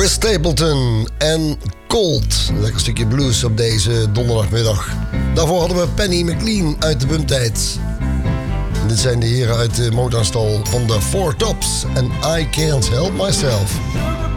Chris Stapleton en Cold. Een lekker stukje blues op deze donderdagmiddag. Daarvoor hadden we Penny McLean uit de Bumtijd. En dit zijn de heren uit de motorstal van de Four Tops en I Can't Help Myself.